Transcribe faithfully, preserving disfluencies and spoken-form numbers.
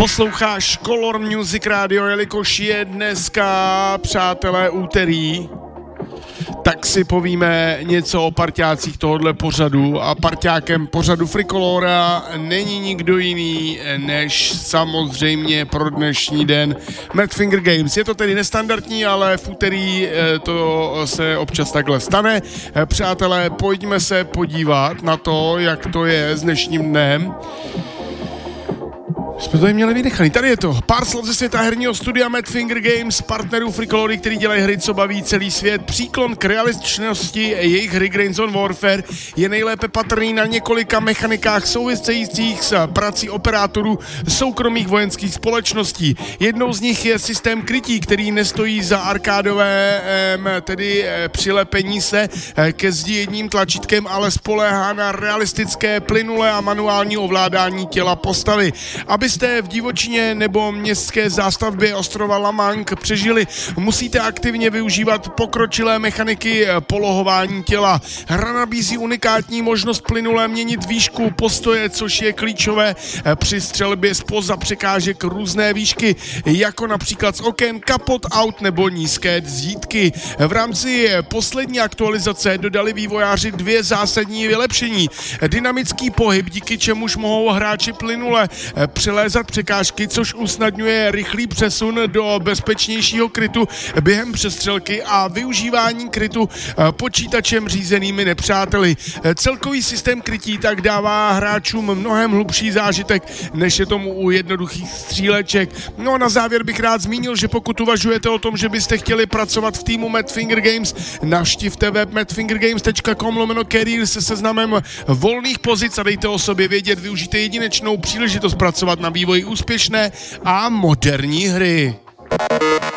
Posloucháš Color Music Radio, jelikož je dneska, přátelé, úterý, tak si povíme něco o parťácích tohohle pořadu a parťákem pořadu Frikolora není nikdo jiný než samozřejmě pro dnešní den Mad Finger Games. Je to tedy nestandardní, ale v úterý to se občas takhle stane. Přátelé, pojďme se podívat na to, jak to je s dnešním dnem. Jsme to měli vydechaný. Tady je to. Pár slov ze světa herního studia Mad Finger Games, partnerů Frikolory, který dělají hry, co baví celý svět. Příklon k realističnosti jejich hry Grains on Warfare je nejlépe patrný na několika mechanikách souvisejících s prací operátorů soukromých vojenských společností. Jednou z nich je systém krytí, který nestojí za arkádové, tedy přilepení se ke zdi jedním tlačítkem, ale spoléhá na realistické, plynulé a manuální ovládání těla postavy. Abyste v divočině nebo městské zástavbě ostrova Lamang přežili, musíte aktivně využívat pokročilé mechaniky polohování těla. Hra nabízí unikátní možnost plynule měnit výšku postoje, což je klíčové při střelbě zpoza překážek různé výšky, jako například z oken, kapot aut nebo nízké dzítky. V rámci poslední aktualizace dodali vývojáři dvě zásadní vylepšení. Dynamický pohyb, díky čemuž mohou hráči plynule přelézat překážky, což usnadňuje rychlý přesun do bezpečnějšího krytu během přestřelky a využívání krytu počítačem řízenými nepřáteli. Celkový systém krytí tak dává hráčům mnohem hlubší zážitek, než je tomu u jednoduchých stříleček. No a na závěr bych rád zmínil, že pokud uvažujete o tom, že byste chtěli pracovat v týmu Mad Finger Games, navštivte web madfingergames tečka com lomeno career se seznamem volných pozic a dejte o sobě vědět, využijte jedinečnou příležitost pracovat na vývoji úspěšné a moderní hry.